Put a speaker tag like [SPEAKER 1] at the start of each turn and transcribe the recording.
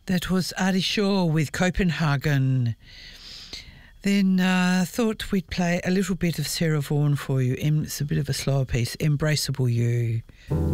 [SPEAKER 1] That was Artie Shaw with Copenhagen. Then thought we'd play a little bit of Sarah Vaughan for you. It's a bit of a slower piece, Embraceable You.